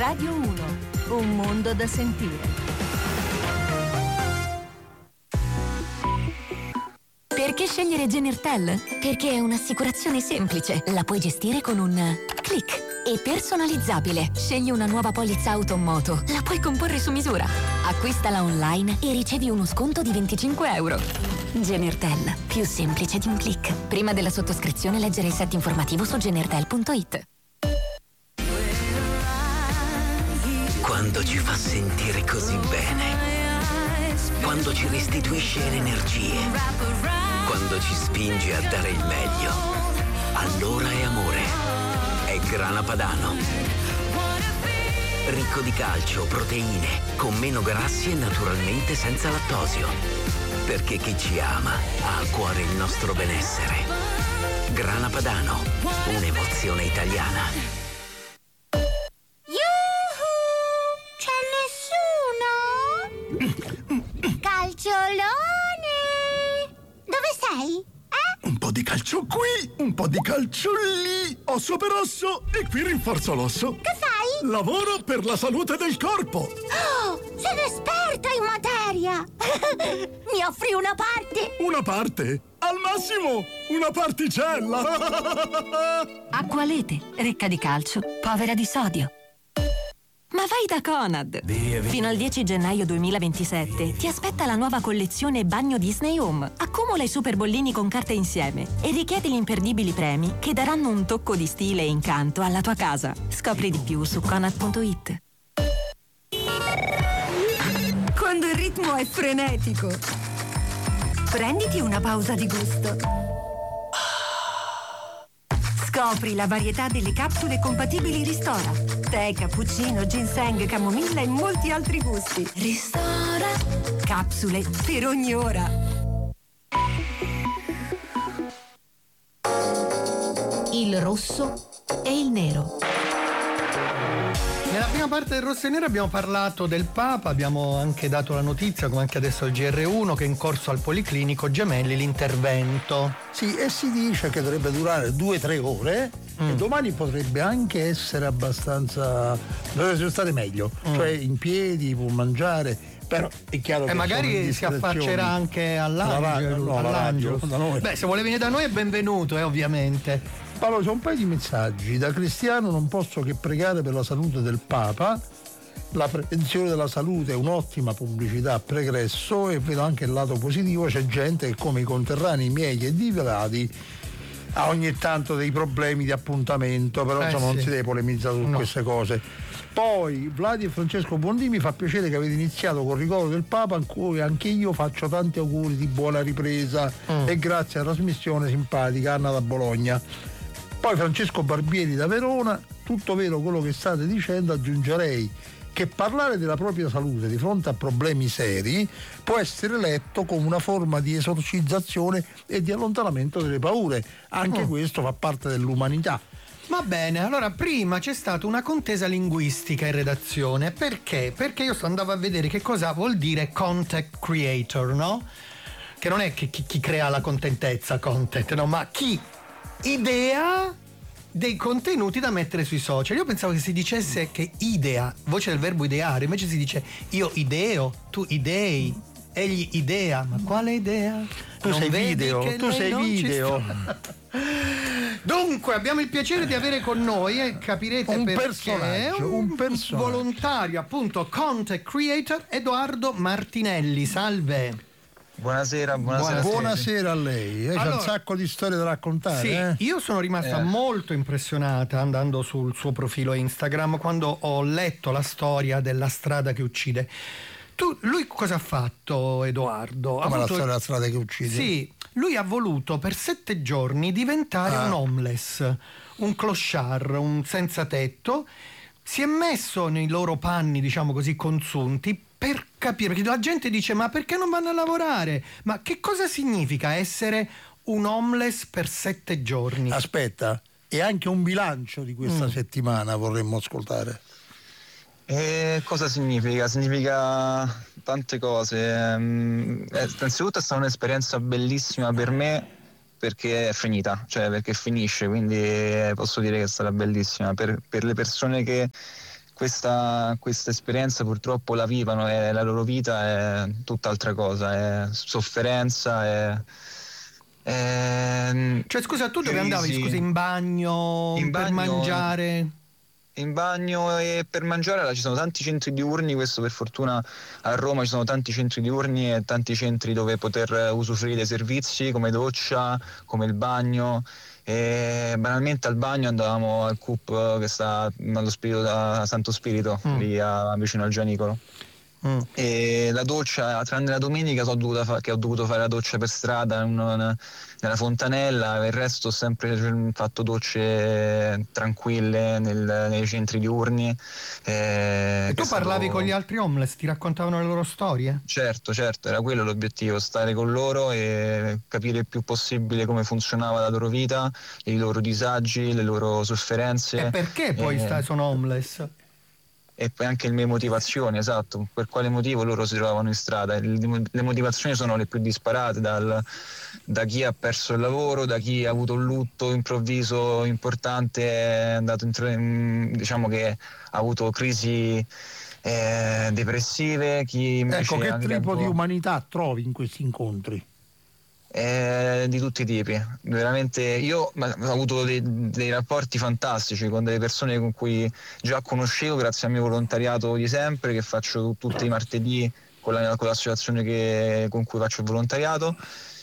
Radio 1, un mondo da sentire. Perché scegliere Genertel? Perché è un'assicurazione semplice, la puoi gestire con un click. E personalizzabile. Scegli una nuova polizza auto o moto, la puoi comporre su misura. Acquistala online e ricevi uno sconto di 25 euro. Genertel, più semplice di un click. Prima della sottoscrizione leggere il set informativo su genertel.it. Quando ci fa sentire così bene, quando ci restituisce le energie, quando ci spinge a dare il meglio, allora è amore. È Grana Padano. Ricco di calcio, proteine, con meno grassi e naturalmente senza lattosio. Perché chi ci ama ha a cuore il nostro benessere. Grana Padano, un'emozione italiana. C'è nessuno? Calciolone! Dove sei? Un po' di calcio qui, un po' di calcio lì, osso per osso e qui rinforzo l'osso. Che fai? Lavoro per la salute del corpo. Oh, sono esperta in materia! Mi offri una parte? Una parte? Al massimo, una particella. Acqualete, ricca di calcio, povera di sodio. Ma vai da Conad! Fino al 10 gennaio 2027 ti aspetta la nuova collezione Bagno Disney Home. Accumula i super bollini con carte insieme e richiedi gli imperdibili premi che daranno un tocco di stile e incanto alla tua casa. Scopri di più su Conad.it. Quando il ritmo è frenetico, prenditi una pausa di gusto. Scopri la varietà delle capsule compatibili Ristora. Tè, cappuccino, ginseng, camomilla e molti altri gusti. Ristora. Capsule per ogni ora. Il rosso e il nero. Nella prima parte del Rosso e Nero abbiamo parlato del Papa, abbiamo anche dato la notizia, come anche adesso il GR1, che è in corso al Policlinico Gemelli l'intervento. Sì, e si dice che dovrebbe durare 2-3 ore e domani potrebbe anche essere abbastanza, dovrebbe stare meglio, cioè in piedi, può mangiare, però è chiaro che magari si affaccerà anche all'Angelo. Beh, se vuole venire da noi è benvenuto, ovviamente. Paolo, c'è un paio di messaggi. Da cristiano non posso che pregare per la salute del Papa. La prevenzione della salute è un'ottima pubblicità a pregresso e vedo anche il lato positivo. C'è gente che, come i conterranei miei e di Vladi, ha ogni tanto dei problemi di appuntamento, però insomma non si deve polemizzare su queste cose. Poi Vladi e Francesco Bondi, mi fa piacere che avete iniziato col ricordo del Papa, in cui anche io faccio tanti auguri di buona ripresa e grazie alla trasmissione simpatica. Anna da Bologna. Poi Francesco Barbieri da Verona, tutto vero quello che state dicendo, aggiungerei che parlare della propria salute di fronte a problemi seri può essere letto come una forma di esorcizzazione e di allontanamento delle paure. Anche questo fa parte dell'umanità. Va bene, allora prima c'è stata una contesa linguistica in redazione. Perché? Perché io andavo a vedere che cosa vuol dire content creator, no? Che non è che chi crea la contentezza, content, no? Ma chi idea dei contenuti da mettere sui social. Io pensavo che si dicesse che idea, voce del verbo ideare, invece si dice io ideo, tu idei, egli idea. Ma quale idea? Tu sei video. Dunque abbiamo il piacere di avere con noi e capirete un perché personaggio, un volontario, appunto, content creator, Edoardo Martinelli. Salve. Buonasera a lei. C'è un sacco di storie da raccontare. Sì, io sono rimasta molto impressionata andando sul suo profilo Instagram quando ho letto la storia della strada che uccide. Lui cosa ha fatto, Edoardo? Come la storia della strada che uccide? Sì, lui ha voluto per 7 giorni diventare un homeless, un clochard, un senza tetto. Si è messo nei loro panni, diciamo così, consunti, per capire, perché la gente dice ma perché non vanno a lavorare? Ma che cosa significa essere un homeless per 7 giorni? Aspetta, e anche un bilancio di questa settimana vorremmo ascoltare. Cosa significa? Significa tante cose. Innanzitutto è stata un'esperienza bellissima per me perché è finita, perché finisce, quindi posso dire che sarà bellissima per le persone che questa esperienza purtroppo la vivono e la loro vita è tutt'altra cosa, è sofferenza, Cioè scusa, tu dove andavi? Scusa, in bagno, per mangiare? In bagno e per mangiare ci sono tanti centri diurni, questo per fortuna a Roma ci sono tanti centri diurni e tanti centri dove poter usufruire dei servizi come doccia, come il bagno. E banalmente al bagno andavamo al CUP che sta allo Spirito da Santo Spirito, lì vicino al Gianicolo. E la doccia, tranne la domenica che ho dovuto fare la doccia per strada nella fontanella, il resto ho sempre fatto docce tranquille nei centri diurni. E tu parlavi con gli altri homeless, ti raccontavano le loro storie? Certo, era quello l'obiettivo, stare con loro e capire il più possibile come funzionava la loro vita, i loro disagi, le loro sofferenze. E perché poi sono homeless? E poi anche le mie motivazioni, esatto, per quale motivo loro si trovavano in strada. Le motivazioni sono le più disparate, da chi ha perso il lavoro, da chi ha avuto un lutto improvviso importante, è andato diciamo che ha avuto crisi depressive, chi invece che tipo di umanità trovi in questi incontri? Di tutti i tipi, veramente. Io ho avuto dei rapporti fantastici con delle persone con cui già conoscevo grazie al mio volontariato di sempre, che faccio tutti i martedì con l'associazione con cui faccio il volontariato,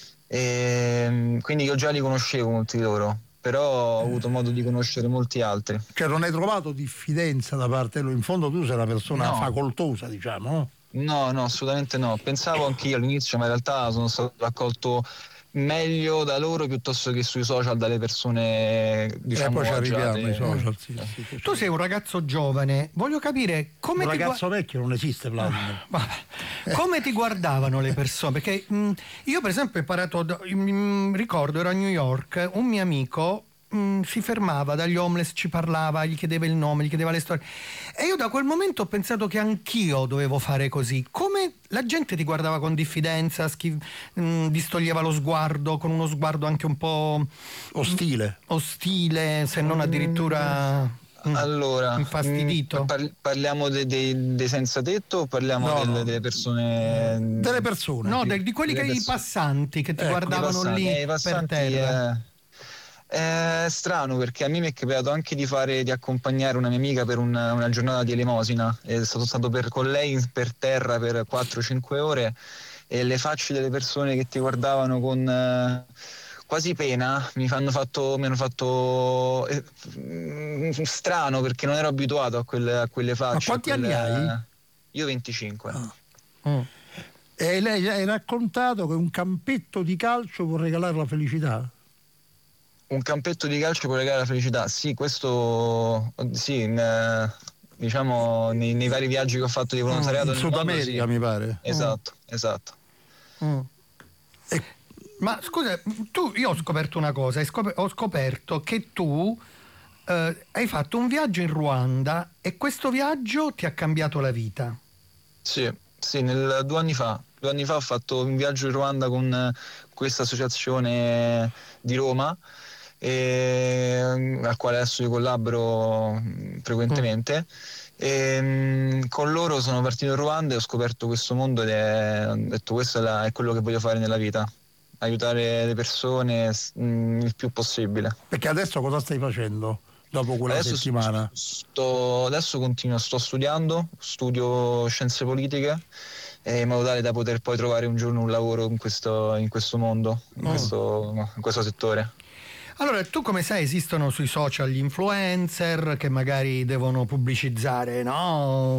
e quindi io già li conoscevo molti di loro, però ho avuto modo di conoscere molti altri. Cioè non hai trovato diffidenza da parte loro? In fondo tu sei una persona facoltosa, diciamo, no? No, assolutamente no. Pensavo anch'io all'inizio, ma in realtà sono stato accolto meglio da loro piuttosto che sui social dalle persone, diciamo, poi ci arriviamo ai social. Sì. Tu sei un ragazzo giovane, voglio capire come un ragazzo vecchio non esiste, Vladimir. Come ti guardavano le persone? Perché io per esempio ho imparato, ricordo ero a New York, un mio amico si fermava dagli homeless, ci parlava, gli chiedeva il nome, gli chiedeva le storie, e io da quel momento ho pensato che anch'io dovevo fare così. Come la gente ti guardava con diffidenza, distoglieva lo sguardo, con uno sguardo anche un po' ostile, se non addirittura allora infastidito. Parliamo dei senza tetto o parliamo delle persone? Delle persone. No, di quelli i passanti che ti guardavano lì per terra. È strano, perché a me mi è capitato anche di accompagnare una mia amica per una giornata di elemosina, e sono stato con lei per terra per 4-5 ore, e le facce delle persone che ti guardavano con quasi pena mi hanno fatto strano, perché non ero abituato a quelle facce. Ma quanti anni hai? Io 25. E lei hai raccontato che un campetto di calcio può regalare la felicità? Un campetto di calcio può regalare la felicità? Sì, questo sì, diciamo nei vari viaggi che ho fatto di volontariato in Sud America, sì. Mi pare. Esatto. Ma scusa, io ho scoperto una cosa, ho scoperto che tu hai fatto un viaggio in Ruanda, e questo viaggio ti ha cambiato la vita. Sì, 2 anni fa. 2 anni fa ho fatto un viaggio in Ruanda con questa associazione di Roma, al quale adesso io collaboro frequentemente. E con loro sono partito in Ruanda e ho scoperto questo mondo, ho detto questo è quello che voglio fare nella vita, aiutare le persone il più possibile. Perché adesso cosa stai facendo dopo quella settimana? Adesso sto studio scienze politiche, in modo tale da poter poi trovare un giorno un lavoro in questo mondo, in questo settore. Allora, tu come sai, esistono sui social gli influencer che magari devono pubblicizzare, no?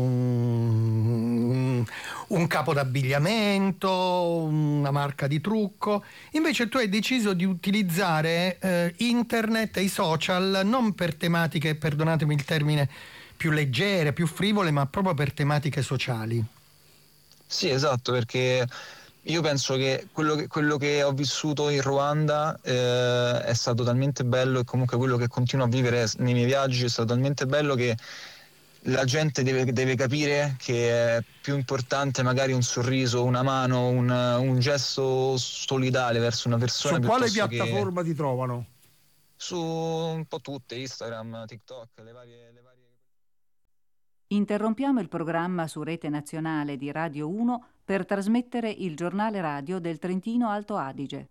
Un capo d'abbigliamento, una marca di trucco. Invece tu hai deciso di utilizzare internet e i social non per tematiche, perdonatemi il termine, più leggere, più frivole, ma proprio per tematiche sociali. Sì, esatto, perché io penso che quello che ho vissuto in Ruanda è stato talmente bello, e comunque quello che continuo a vivere nei miei viaggi è stato talmente bello, che la gente deve capire che è più importante magari un sorriso, una mano, un gesto solidale verso una persona. Su quale piattaforma ti trovano? Su un po' tutte, Instagram, TikTok, le varie. Interrompiamo il programma su Rete Nazionale di Radio 1 per trasmettere il giornale radio del Trentino Alto Adige.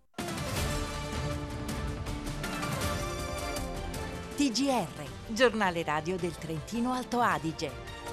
TGR, giornale radio del Trentino Alto Adige.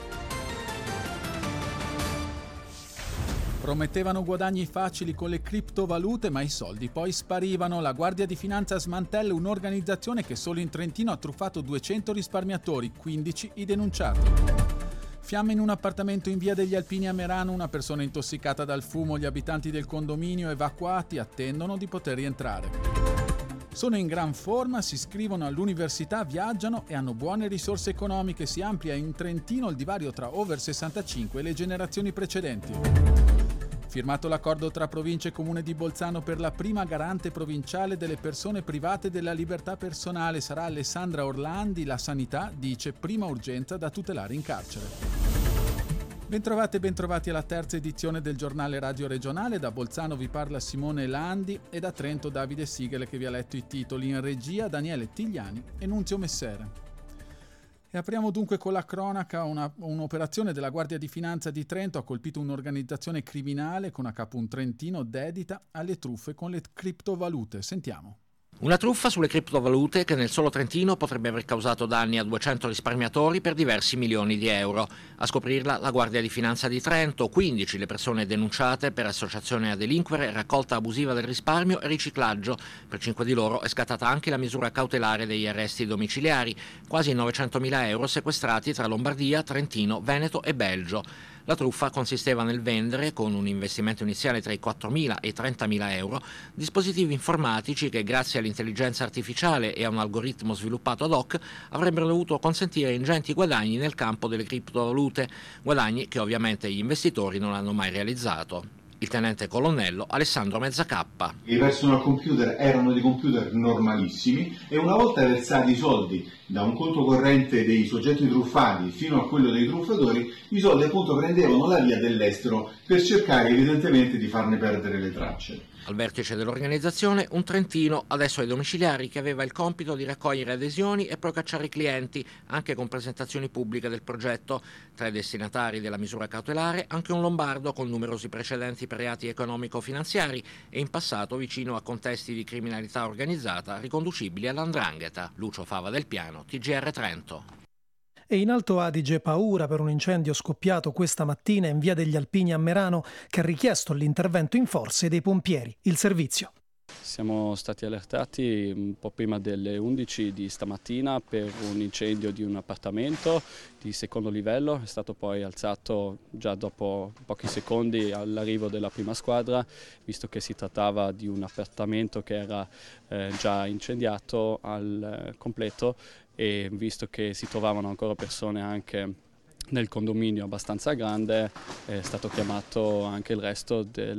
Promettevano guadagni facili con le criptovalute, ma i soldi poi sparivano. La Guardia di Finanza smantella un'organizzazione che solo in Trentino ha truffato 200 risparmiatori, 15 i denunciati. Fiamme in un appartamento in via degli Alpini a Merano, una persona intossicata dal fumo, gli abitanti del condominio evacuati attendono di poter rientrare. Sono in gran forma, si iscrivono all'università, viaggiano e hanno buone risorse economiche. Si amplia in Trentino il divario tra over 65 e le generazioni precedenti. Firmato l'accordo tra provincia e comune di Bolzano per la prima garante provinciale delle persone private della libertà personale. Sarà Alessandra Orlandi, la sanità dice prima urgenza da tutelare in carcere. Bentrovate e bentrovati alla terza edizione del giornale radio regionale. Da Bolzano vi parla Simone Landi e da Trento Davide Sigele che vi ha letto i titoli. In regia Daniele Tigliani e Nunzio Messere. E apriamo dunque con la cronaca. Un'operazione della Guardia di Finanza di Trento ha colpito un'organizzazione criminale con a capo un trentino dedita alle truffe con le criptovalute. Sentiamo. Una truffa sulle criptovalute che nel solo Trentino potrebbe aver causato danni a 200 risparmiatori per diversi milioni di euro. A scoprirla la Guardia di Finanza di Trento, 15 le persone denunciate per associazione a delinquere, raccolta abusiva del risparmio e riciclaggio. Per 5 di loro è scattata anche la misura cautelare degli arresti domiciliari, quasi 900.000 euro sequestrati tra Lombardia, Trentino, Veneto e Belgio. La truffa consisteva nel vendere, con un investimento iniziale tra i 4.000 e i 30.000 euro, dispositivi informatici che grazie all'intelligenza artificiale e a un algoritmo sviluppato ad hoc avrebbero dovuto consentire ingenti guadagni nel campo delle criptovalute, guadagni che ovviamente gli investitori non hanno mai realizzato. Il tenente colonnello Alessandro Mezzacappa. I personal computer erano dei computer normalissimi e una volta versati i soldi da un conto corrente dei soggetti truffati fino a quello dei truffatori, i soldi appunto prendevano la via dell'estero per cercare evidentemente di farne perdere le tracce. Al vertice dell'organizzazione un trentino, adesso ai domiciliari, che aveva il compito di raccogliere adesioni e procacciare i clienti, anche con presentazioni pubbliche del progetto. Tra i destinatari della misura cautelare anche un lombardo con numerosi precedenti per reati economico-finanziari e in passato vicino a contesti di criminalità organizzata riconducibili all''ndrangheta. Lucio Fava del Piano, TGR Trento. E in Alto Adige paura per un incendio scoppiato questa mattina in via degli Alpini a Merano che ha richiesto l'intervento in forze dei pompieri. Il servizio. Siamo stati allertati un po' prima delle 11 di stamattina per un incendio di un appartamento di secondo livello. È stato poi alzato già dopo pochi secondi all'arrivo della prima squadra, visto che si trattava di un appartamento che era già incendiato al completo e visto che si trovavano ancora persone anche nel condominio abbastanza grande, è stato chiamato anche il resto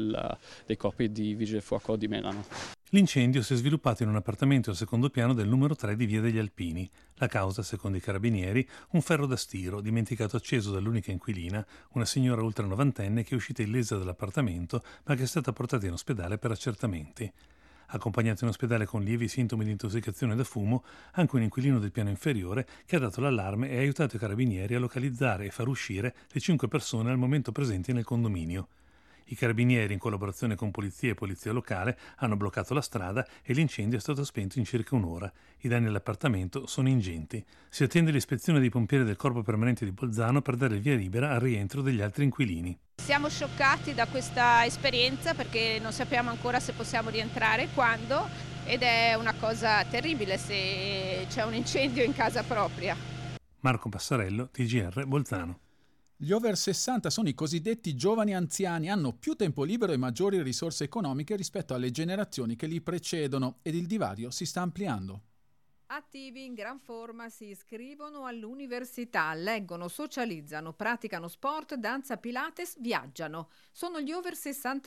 dei corpi di vigili del fuoco di Merano. L'incendio si è sviluppato in un appartamento al secondo piano del numero 3 di via degli Alpini. La causa, secondo i carabinieri, un ferro da stiro dimenticato acceso dall'unica inquilina, una signora ultranovantenne che è uscita illesa dall'appartamento ma che è stata portata in ospedale per accertamenti. Accompagnato in ospedale con lievi sintomi di intossicazione da fumo, anche un inquilino del piano inferiore che ha dato l'allarme e ha aiutato i carabinieri a localizzare e far uscire le 5 persone al momento presenti nel condominio. I carabinieri, in collaborazione con polizia e polizia locale, hanno bloccato la strada e l'incendio è stato spento in circa un'ora. I danni all'appartamento sono ingenti. Si attende l'ispezione dei pompieri del Corpo Permanente di Bolzano per dare il via libera al rientro degli altri inquilini. Siamo scioccati da questa esperienza perché non sappiamo ancora se possiamo rientrare e quando, ed è una cosa terribile se c'è un incendio in casa propria. Marco Passarello, TGR Bolzano. Gli over 60 sono i cosiddetti giovani anziani, hanno più tempo libero e maggiori risorse economiche rispetto alle generazioni che li precedono ed il divario si sta ampliando. Attivi in gran forma si iscrivono all'università, leggono, socializzano, praticano sport, danza, pilates, viaggiano. Sono gli over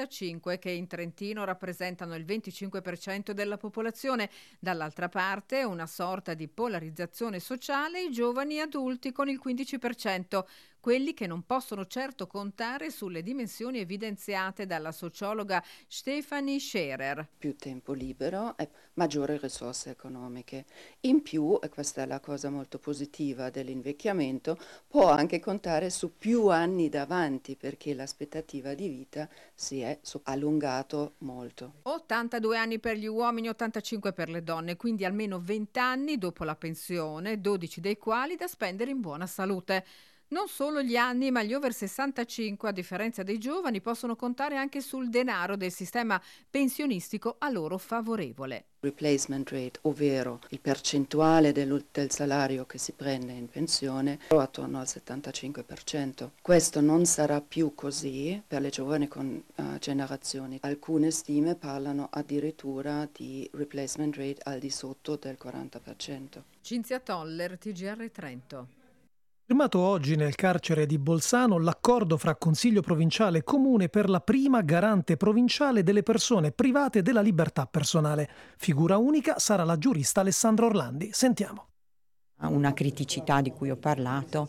65 che in Trentino rappresentano il 25% della popolazione. Dall'altra parte una sorta di polarizzazione sociale, i giovani adulti con il 15%. quelli che non possono certo contare sulle dimensioni evidenziate dalla sociologa Stefanie Scherer. Più tempo libero e maggiori risorse economiche. In più, e questa è la cosa molto positiva dell'invecchiamento, può anche contare su più anni davanti, perché l'aspettativa di vita si è allungato molto. 82 anni per gli uomini, 85 per le donne, quindi almeno 20 anni dopo la pensione, 12 dei quali da spendere in buona salute. Non solo gli anni, ma gli over 65, a differenza dei giovani, possono contare anche sul denaro del sistema pensionistico a loro favorevole. Replacement rate, ovvero il percentuale del salario che si prende in pensione, è attorno al 75%. Questo non sarà più così per le giovani generazioni. Alcune stime parlano addirittura di replacement rate al di sotto del 40%. Cinzia Toller, TGR Trento. Firmato oggi nel carcere di Bolzano l'accordo fra Consiglio provinciale e Comune per la prima garante provinciale delle persone private della libertà personale. Figura unica sarà la giurista Alessandra Orlandi. Sentiamo. Una criticità di cui ho parlato,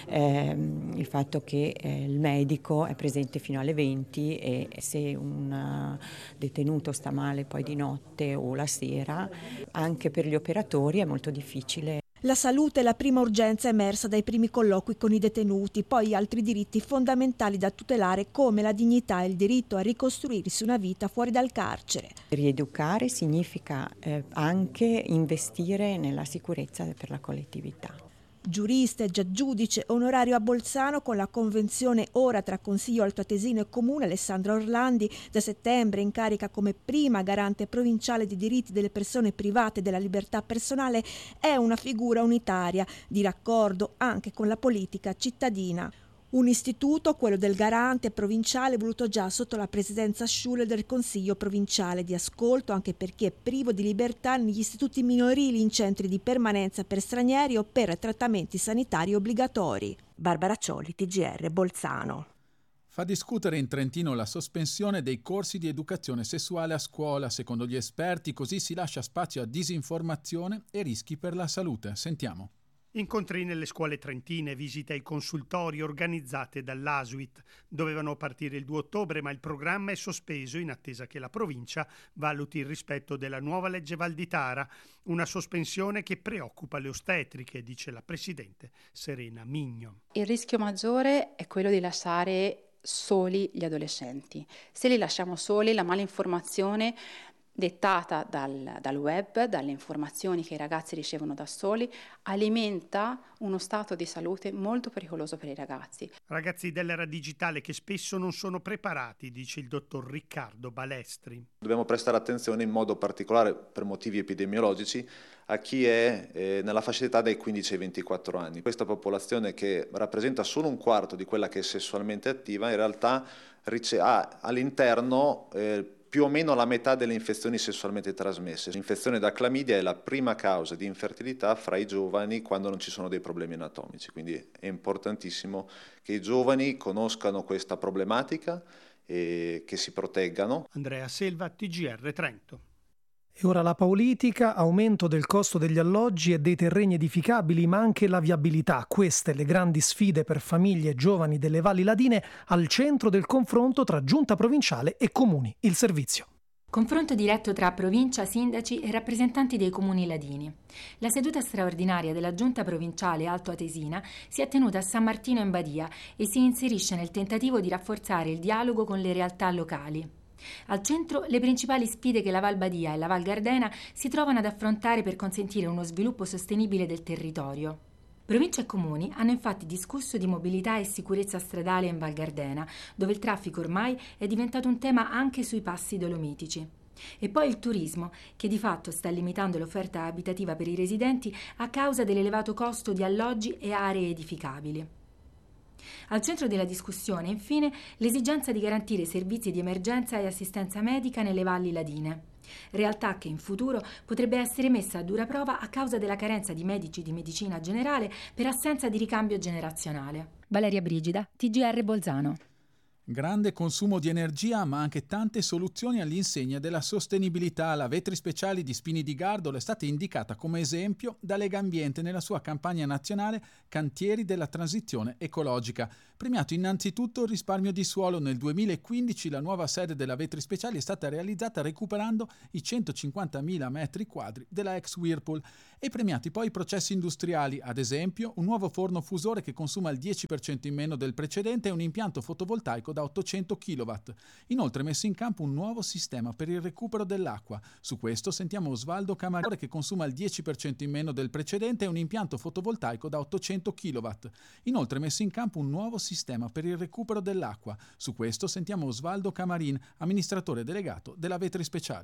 il fatto che il medico è presente fino alle 20 e se un detenuto sta male poi di notte o la sera, anche per gli operatori è molto difficile. La salute è la prima urgenza emersa dai primi colloqui con i detenuti, poi altri diritti fondamentali da tutelare come la dignità e il diritto a ricostruirsi una vita fuori dal carcere. Rieducare significa anche investire nella sicurezza per la collettività. Giurista e già giudice onorario a Bolzano con la convenzione ora tra Consiglio Altoatesino e Comune, Alessandra Orlandi da settembre in carica come prima garante provinciale di diritti delle persone private della libertà personale, è una figura unitaria di raccordo anche con la politica cittadina. Un istituto, quello del garante provinciale, voluto già sotto la presidenza Schuller del Consiglio provinciale, di ascolto anche per chi è privo di libertà negli istituti minorili, in centri di permanenza per stranieri o per trattamenti sanitari obbligatori. Barbara Cioli, TGR Bolzano. Fa discutere in Trentino la sospensione dei corsi di educazione sessuale a scuola. Secondo gli esperti, così si lascia spazio a disinformazione e rischi per la salute. Sentiamo. Incontri nelle scuole trentine, visite ai consultori organizzate dall'ASUIT. Dovevano partire il 2 ottobre, ma il programma è sospeso in attesa che la provincia valuti il rispetto della nuova legge Valditara. Una sospensione che preoccupa le ostetriche, dice la presidente Serena Migno. Il rischio maggiore è quello di lasciare soli gli adolescenti. Se li lasciamo soli, la malinformazione dettata dal web, dalle informazioni che i ragazzi ricevono da soli, alimenta uno stato di salute molto pericoloso per i ragazzi. Ragazzi dell'era digitale che spesso non sono preparati, dice il dottor Riccardo Balestri. Dobbiamo prestare attenzione in modo particolare per motivi epidemiologici a chi è nella fascia d'età dai 15 ai 24 anni. Questa popolazione, che rappresenta solo un quarto di quella che è sessualmente attiva, in realtà ha all'interno più o meno la metà delle infezioni sessualmente trasmesse. L'infezione da clamidia è la prima causa di infertilità fra i giovani quando non ci sono dei problemi anatomici, quindi è importantissimo che i giovani conoscano questa problematica e che si proteggano. Andrea Selva, TGR Trento. E ora la politica, aumento del costo degli alloggi e dei terreni edificabili, ma anche la viabilità. Queste le grandi sfide per famiglie e giovani delle Valli Ladine, al centro del confronto tra giunta provinciale e comuni. Il servizio. Confronto diretto tra provincia, sindaci e rappresentanti dei comuni ladini. La seduta straordinaria della giunta provinciale altoatesina si è tenuta a San Martino in Badia e si inserisce nel tentativo di rafforzare il dialogo con le realtà locali. Al centro le principali sfide che la Val Badia e la Val Gardena si trovano ad affrontare per consentire uno sviluppo sostenibile del territorio. Provincia e comuni hanno infatti discusso di mobilità e sicurezza stradale in Val Gardena, dove il traffico ormai è diventato un tema anche sui passi dolomitici. E poi il turismo, che di fatto sta limitando l'offerta abitativa per i residenti a causa dell'elevato costo di alloggi e aree edificabili. Al centro della discussione, infine, l'esigenza di garantire servizi di emergenza e assistenza medica nelle valli ladine, realtà che in futuro potrebbe essere messa a dura prova a causa della carenza di medici di medicina generale per assenza di ricambio generazionale. Valeria Brigida, TGR Bolzano. Grande consumo di energia, ma anche tante soluzioni all'insegna della sostenibilità. La Vetri Speciali di Spini di Gardolo è stata indicata come esempio da Legambiente nella sua campagna nazionale Cantieri della transizione ecologica. Premiato innanzitutto il risparmio di suolo, nel 2015 la nuova sede della Vetri Speciali è stata realizzata recuperando i 150.000 metri quadri della ex Whirlpool, e premiati poi i processi industriali, ad esempio un nuovo forno fusore che consuma il 10% in meno del precedente e un impianto fotovoltaico da 800 kW. Inoltre messo in campo un nuovo sistema per il recupero dell'acqua. Su questo sentiamo Osvaldo Camarore, che consuma il 10% in meno del precedente e un impianto fotovoltaico da 800 kW. Inoltre messo in campo un nuovo sistema per il recupero dell'acqua. Su questo sentiamo Osvaldo Camarin, amministratore delegato della Vetri Speciali.